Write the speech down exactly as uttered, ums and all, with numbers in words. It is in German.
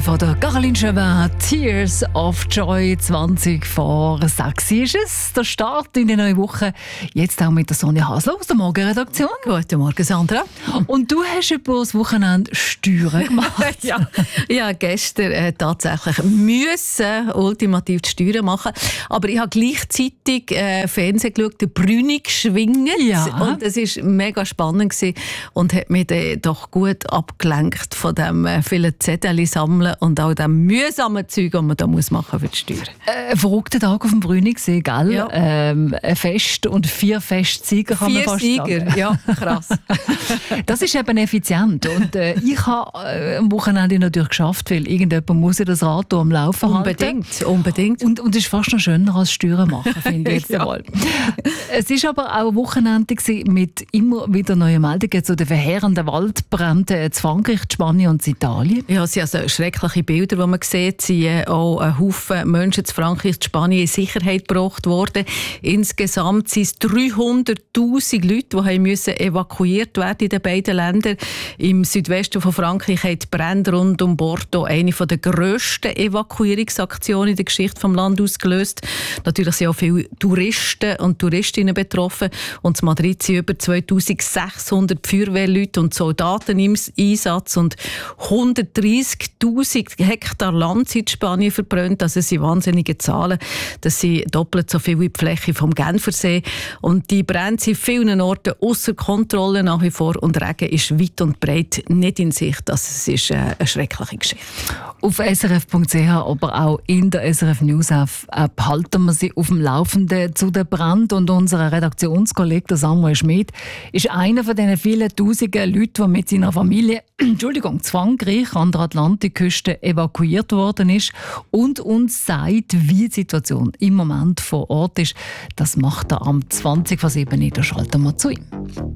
von der Caroline Chauvin, Tears of Joy, zwanzig vor sechs ist es. Der Start in die neue Woche. Jetzt auch mit der Sonja Hasler aus der Morgenredaktion. Guten Morgen, Sandra. Und du hast über das Wochenende Steuern gemacht. ja, ja, gestern äh, tatsächlich müssen ultimativ die Steuern machen. Aber ich habe gleichzeitig äh, Fernsehen geschaut, den Brünig geschwingen. Ja. Und es war mega spannend gewesen und hat mich dann doch gut abgelenkt von dem äh, vielen Zettel sammeln und auch dem mühsamen Zeug, das man da muss machen für die Steuern. Äh, ein verrückter Tag auf dem Brünigsee, gell? Ja. Ähm, ein Fest und vier Festsieger, kann Vier man fast Sieger, sagen. ja, krass. Das ist eben effizient. Und äh, ich habe äh, am Wochenende natürlich geschafft, weil irgendjemand muss ja das Rad hier am Laufen Unbedingt, halten. unbedingt. Und, und es ist fast noch schöner als Steuern machen, finde ich jetzt Ja. einmal. Es war aber auch ein Wochenende mit immer wieder neuen Meldungen zu den verheerenden Waldbränden in Frankreich, Spanien und Italien. Ja, es sind also schreckliche Bilder, die man sieht. Es sind auch ein Haufen Menschen in Frankreich, in Spanien in Sicherheit gebracht worden. Insgesamt sind es dreihunderttausend Leute, die müssen evakuiert werden in den beiden Ländern. Im Südwesten von Frankreich hat die Brände rund um Bordeaux eine der grössten Evakuierungsaktionen in der Geschichte des Landes ausgelöst. Natürlich sind auch viele Touristen und Touristinnen betroffen. Und in Madrid sind über zweitausendsechshundert Feuerwehrleute und Soldaten im Einsatz und hundertdreissigtausend Hektar Land sind in Spanien verbrannt. Also das sind wahnsinnige Zahlen. Das sind doppelt so viel wie die Fläche vom Genfersee. Und die Brände sind in vielen Orten ausser Kontrolle nach wie vor und Regen ist weit und breit nicht in Sicht. Also es ist eine schreckliche Geschichte. Auf S R F Punkt C H, aber auch in der S R F News App halten wir sie auf dem Laufenden zu den Brand. Und unser Redaktionskollege Samuel Schmid ist einer von diesen vielen tausenden Leuten, die mit seiner Familie Entschuldigung, zu Frankreich an der Atlantikküste evakuiert worden ist und uns sagt, wie die Situation im Moment vor Ort ist. Das macht er am zwanzig vor sieben. Da schalten wir zu ihm.